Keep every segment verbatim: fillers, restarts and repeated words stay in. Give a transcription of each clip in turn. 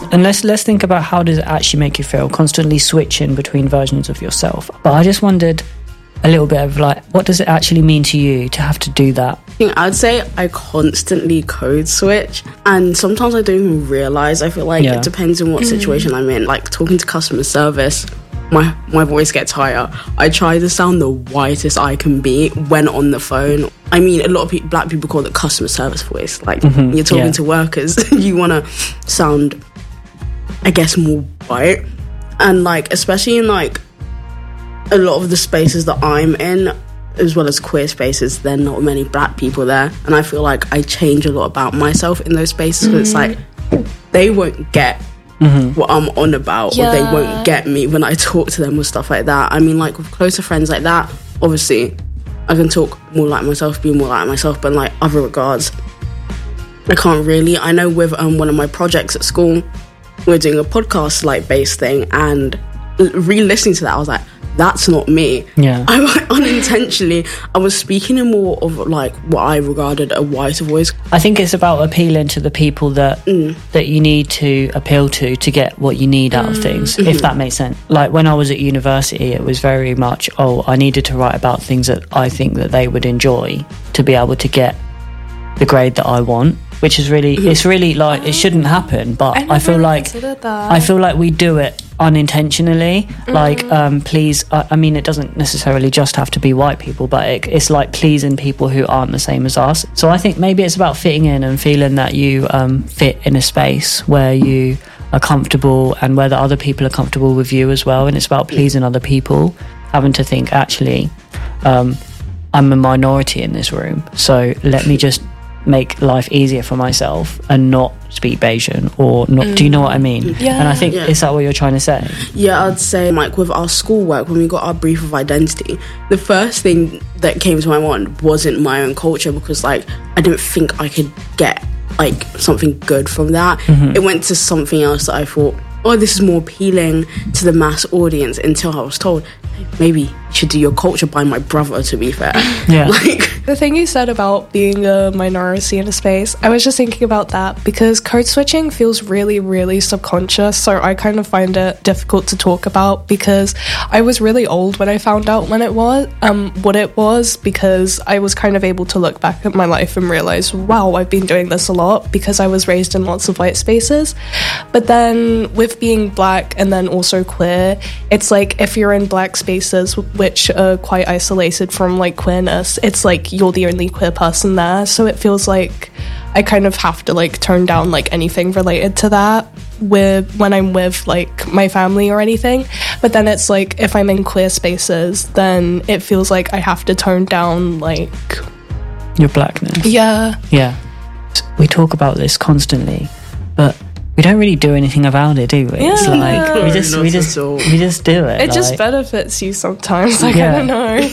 And let's let's think about how does it actually make you feel, constantly switching between versions of yourself. But I just wondered a little bit of like, what does it actually mean to you to have to do that? I think I'd say I constantly code switch, and sometimes I don't even realise. I feel like Yeah. it depends on what situation I'm in. Like talking to customer service, my my voice gets higher. I try to sound the whitest I can be when on the phone. I mean, a lot of people, black people call it customer service voice. Like Mhm, you're talking yeah. to workers, you want to sound, I guess, more white. And like, especially in like a lot of the spaces that I'm in, as well as queer spaces, there are not many black people there. And I feel like I change a lot about myself in those spaces. Mm-hmm. It's like, they won't get mm-hmm. what I'm on about, yeah. or they won't get me when I talk to them or stuff like that. I mean, like with closer friends like that, obviously, I can talk more like myself, be more like myself, but in like other regards, I can't really. I know with um, one of my projects at school, we're doing a podcast like based thing, and re-listening to that, I was like, that's not me. Yeah. I unintentionally, I was speaking in more of like what I regarded a whiter voice. I think it's about appealing to the people that mm. that you need to appeal to to get what you need out mm. of things, mm-hmm. if that makes sense. Like when I was at university, it was very much, oh, I needed to write about things that I think that they would enjoy to be able to get the grade that I want, which is really, mm-hmm. it's really like, it shouldn't happen, but I, I feel like, I feel like we do it unintentionally. Mm. Like, um, please, I, I mean, it doesn't necessarily just have to be white people, but it, it's like pleasing people who aren't the same as us. So I think maybe it's about fitting in and feeling that you um, fit in a space where you are comfortable and where the other people are comfortable with you as well. And it's about pleasing other people, having to think, actually, um, I'm a minority in this room, so let me just make life easier for myself and not speak Bayesian or not. Mm. Do you know what I mean? Yeah. And I think, yeah. is that what you're trying to say? Yeah, I'd say like with our schoolwork, when we got our brief of identity, the first thing that came to my mind wasn't my own culture, because like I didn't think I could get like something good from that. Mm-hmm. It went to something else that I thought, oh, this is more appealing to the mass audience, until I was told, maybe you should do your culture by my brother, to be fair. Yeah. Like, the thing you said about being a minority in a space, I was just thinking about that because code switching feels really, really subconscious. So I kind of find it difficult to talk about because I was really old when I found out when it was, um, what it was, because I was kind of able to look back at my life and realize, wow, I've been doing this a lot because I was raised in lots of white spaces. But then with being black and then also queer, it's like if you're in black spaces which are quite isolated from like queerness, it's like you're the only queer person there, so it feels like I kind of have to like turn down like anything related to that with when I'm with like my family or anything. But then it's like if I'm in queer spaces, then it feels like I have to tone down like your blackness. Yeah. Yeah. We talk about this constantly, but we don't really do anything about it, do we? Yeah. It's like No, we just not we just at all. we just do it. It like. just benefits you sometimes. Like Yeah. I don't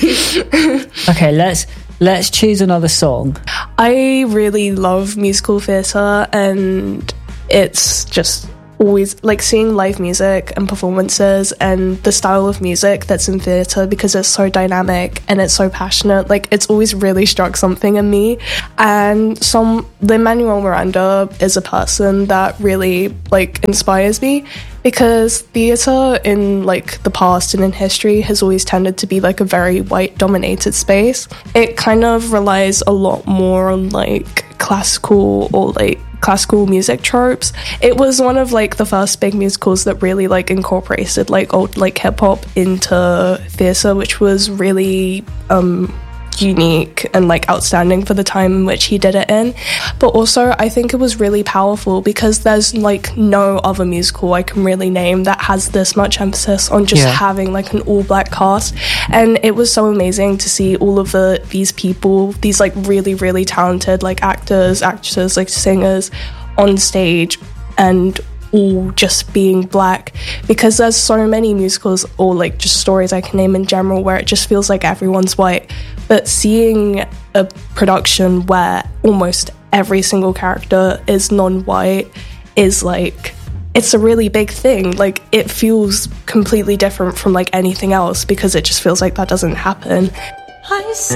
know. Okay, let's let's choose another song. I really love musical theatre, and it's just always like seeing live music and performances and the style of music that's in theatre, because it's so dynamic and it's so passionate. Like it's always really struck something in me. And some Lin-Manuel Miranda is a person that really like inspires me, because theatre in like the past and in history has always tended to be like a very white dominated space. It kind of relies a lot more on like classical or like classical music tropes. It was one of like the first big musicals that really like incorporated like old like hip hop into theatre, which was really um unique and like outstanding for the time in which he did it in. But also I think it was really powerful because there's like no other musical I can really name that has this much emphasis on just Yeah. having like an all black cast. And it was so amazing to see all of the these people, these like really really talented like actors, actresses, like singers on stage, and all just being black, because there's so many musicals or like just stories I can name in general where it just feels like everyone's white. But seeing a production where almost every single character is non-white is like, it's a really big thing. Like it feels completely different from like anything else, because it just feels like that doesn't happen. I see